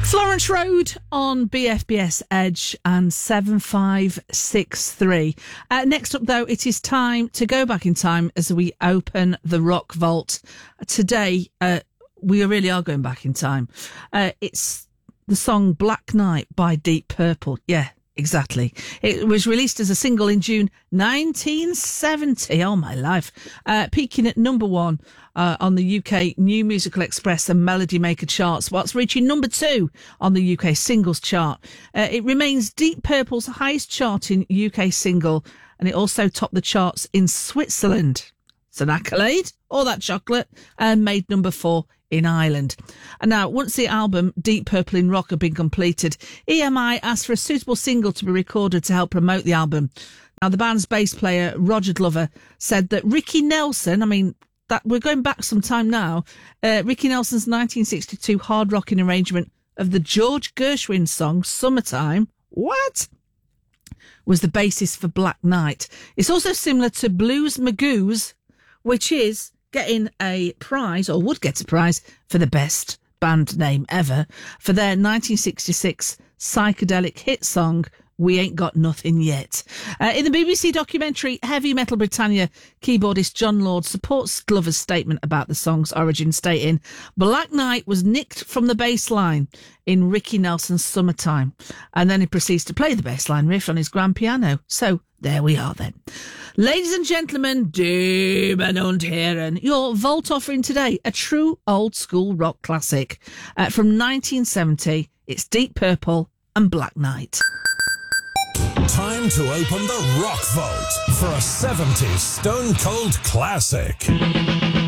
Florence Road on BFBS Edge and 7563. Next up, though, it is time to go back in time as we open the Rock Vault. Today, we really are going back in time. It's the song Black Knight by Deep Purple. Yeah, exactly. It was released as a single in June 1970. Oh, my life. Peaking at number one on the UK New Musical Express and Melody Maker charts, whilst reaching number 2 on the UK singles chart. It remains Deep Purple's highest charting UK single, and it also topped the charts in Switzerland. It's an accolade, all that chocolate, and made number 4 in Ireland. And now, once the album Deep Purple in Rock had been completed, EMI asked for a suitable single to be recorded to help promote the album. Now, the band's bass player, Roger Glover, said that Ricky Nelson, that we're going back some time now, Ricky Nelson's 1962 hard-rocking arrangement of the George Gershwin song Summertime, was the basis for Black Knight. It's also similar to Blues Magoos, which is getting a prize, or would get a prize, for the best band name ever, for their 1966 psychedelic hit song, We Ain't Got Nothing Yet. In the BBC documentary Heavy Metal Britannia, keyboardist John Lord supports Glover's statement about the song's origin, stating, Black Knight was nicked from the bass line in Ricky Nelson's Summertime. And then he proceeds to play the bass line riff on his grand piano. So there we are then. Ladies and gentlemen, Damen und Herren, your Vault offering today, a true old school rock classic. From 1970, it's Deep Purple and Black Knight. Time to open the Rock Vault for a 70s Stone Cold classic.